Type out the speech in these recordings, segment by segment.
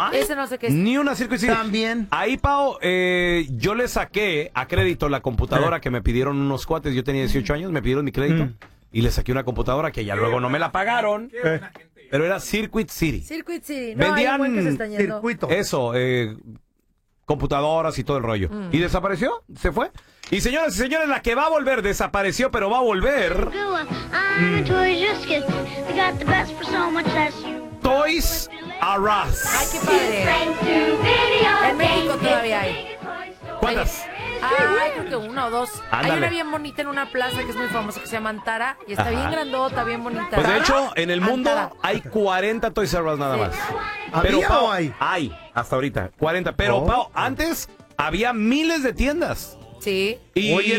Ese no sé qué es. Ni una Circuit City. También. Ahí, Pao, yo le saqué a crédito la computadora que me pidieron unos cuates. Yo tenía 18 años, me pidieron mi crédito. Y le saqué una computadora que ya luego no me la pagaron. Pero era Circuit City. Circuit City. No, Vendían hay un buen que se están yendo. Circuito. Eso, computadoras y todo el rollo. Y desapareció, se fue. Y señoras y señores, la que va a volver desapareció, pero va a volver. Toys R Us. Ay, qué padre. En México todavía hay. ¿Cuántas? Ay, creo que una o dos. Ándale. Hay una bien bonita en una plaza que es muy famosa que se llama Antara. Y está bien grandota, bien bonita. Pues de hecho, en el mundo Antara. hay 40 Toys R Us nada más. ¿Había Pero, Pao, o hay? Hay, hasta ahorita, 40. Pero, Pao, antes había miles de tiendas. Sí. Y... Oye,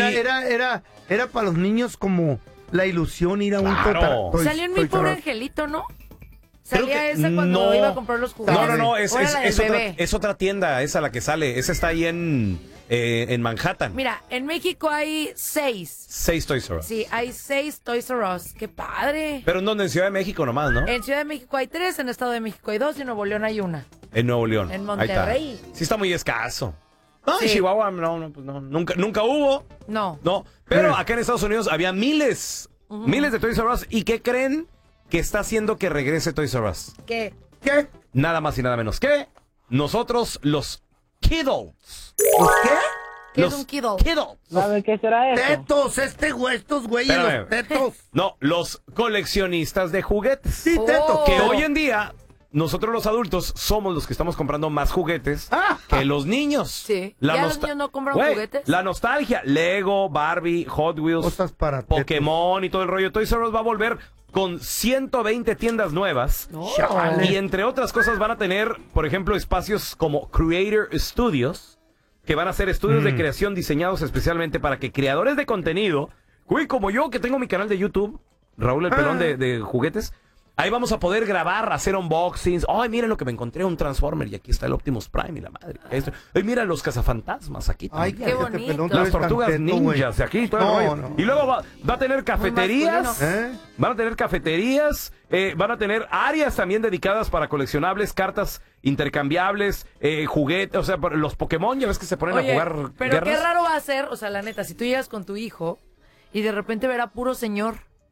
era para los niños como la ilusión ir a un Claro. Salió en Mi Toys R Pobre Us. Angelito, ¿no? Creo Salía que esa cuando no. iba a comprar los juguetes. No, ¿O era la del bebé? es otra tienda, esa la que sale. Esa está ahí en Manhattan. Mira, en México hay 6. 6 Toys R Us. Sí, hay 6 Toys R Us. ¡Qué padre! Pero en donde, en Ciudad de México nomás, ¿no? En Ciudad de México hay 3, en Estado de México hay 2 y en Nuevo León hay 1. En Nuevo León. En Ahí está. Monterrey. Sí está muy escaso. No, Sí. en Chihuahua pues no. Nunca hubo. No. No. Pero acá en Estados Unidos había miles de Toys R Us. ¿Y qué creen que está haciendo que regrese Toys R Us? ¿Qué? ¿Qué? Nada más y nada menos que nosotros, los Kiddos. ¿Los qué? ¿Qué Los es un kiddo? Kiddos. ¿Saben qué será eso? Tetos, estos güeyes, Espérame. los tetos. No, los coleccionistas de juguetes. Sí, Oh. tetos. Que hoy en día, nosotros los adultos somos los que estamos comprando más juguetes que los niños. Sí. ¿Ya los niños no compran juguetes? La nostalgia. Lego, Barbie, Hot Wheels, Cosas para tetos. Pokémon y todo el rollo. Toys R Us va a volver con 120 tiendas nuevas. Chale. Y entre otras cosas van a tener, por ejemplo, espacios como Creator Studios, que van a ser estudios de creación diseñados especialmente para que creadores de contenido, güey, como yo que tengo mi canal de YouTube, Raúl el Pelón de juguetes, ahí vamos a poder grabar, hacer unboxings. Ay, miren lo que me encontré, un Transformer, y aquí está el Optimus Prime y la madre. Ay, mira los cazafantasmas aquí Ay, también. qué cállate, bonito. pelón, tú Las eres tan tortugas teto, ninjas de aquí, todo el rollo. No. Y luego va a tener cafeterías. masculino. Van a tener cafeterías, van a tener áreas también dedicadas para coleccionables, cartas intercambiables, juguetes, o sea, los Pokémon, ya ves que se ponen Oye, a jugar pero guerras. qué raro va a ser, o sea, la neta, si tú llegas con tu hijo y de repente verá puro señor,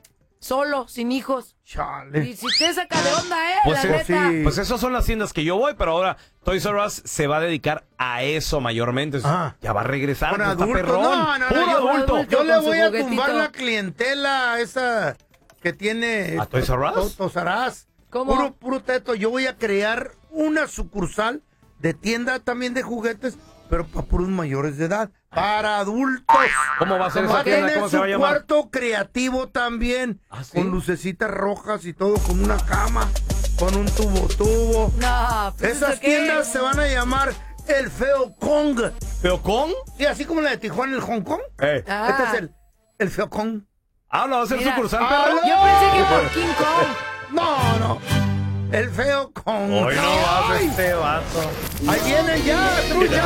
solo, sin hijos. Chale. Y si te saca de onda, Pues, la neta. sí. Pues esas son las tiendas que yo voy, pero ahora Toys R Us se va a dedicar a eso mayormente. Ajá. Ya va a regresar, Con pues, está adultos. perrón. No, Puro yo- adulto. Yo le con su voy a juguetito. tumbar la clientela esa que tiene... ¿A Toys R Us? Toys R Us. ¿Cómo? Puro teto. Yo voy a crear una sucursal de tienda también de juguetes, pero para puros mayores de edad. Para adultos. ¿Cómo va a ser Va esa a tienda? tener ¿Cómo se su va a llamar? cuarto creativo también. ¿Ah, sí? Con lucecitas rojas y todo, con una cama, con un tubo. No, pues Esas ¿eso qué? tiendas se van a llamar El Feo Kong. ¿Pero con? Sí, así como la de Tijuana, el Hong Kong. Ah. Este es el Feo Kong. Ah, ¿no va a ser Mira. sucursal, Ah, perro? no. Yo pensé que por King Kong. No. El Feo Kong. Hoy no vas Ay, este vato. ahí viene ya,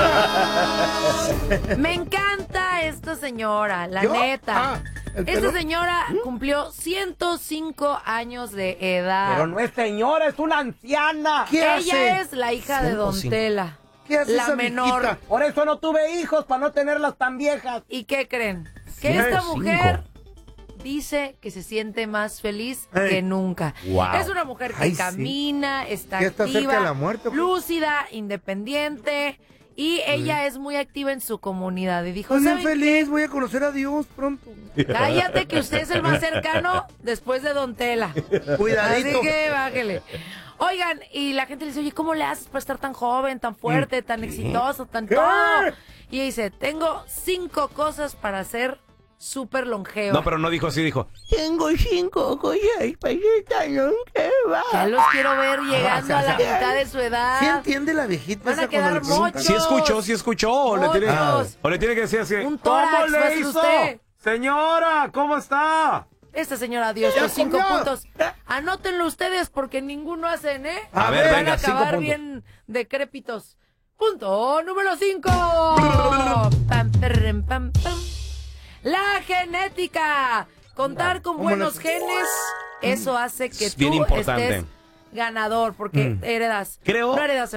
trucha. Me encanta esta señora, la ¿Yo? neta. Ah, el Esta pelo. señora cumplió 105 años de edad. Pero no es señora, es una anciana. ¿Qué Ella hace? es la hija de Don 105. Tela. ¿Qué hace la esa menor. viejita? Por eso no tuve hijos, para no tenerlas tan viejas. ¿Y qué creen? Que esta 105. mujer dice que se siente más feliz Ey. que nunca. Wow. Es una mujer que Ay, sí. camina, está ¿Ya está activa, cerca de la muerte, o qué? lúcida, independiente, y ella es muy activa en su comunidad. Y dijo, Estoy bien ¿saben feliz, voy a conocer a Dios pronto. qué? Cállate que usted es el más cercano después de Don Tela. Cuidadito. Así que bájele. Oigan, y la gente le dice, oye, ¿cómo le haces para estar tan joven, tan fuerte, tan exitoso, tan ¿Qué? todo? Y ella dice, tengo 5 cosas para ser súper longeva. No, pero no dijo así, dijo. Tengo 5 cosas para estar longeva. Ya los quiero ver llegando a la mitad de su edad. ¿Sí entiende la viejita Van a esa cuando quedar le preguntan? mochos. Sí escuchó. O le tiene que decir así. Un tórax, ¿Cómo va a le ser hizo? usted. Señora, ¿cómo está? Esta señora dio Ya estos 5 comió. puntos. Anótenlo ustedes porque ninguno hacen, ¿eh? A ver, Van venga, a 5 acabar puntos. bien decrépitos. Punto número 5. La genética. Contar con ¿Cómo buenos les- genes, eso hace que Es bien tú importante. estés ganador porque heredas. Creo- No heredas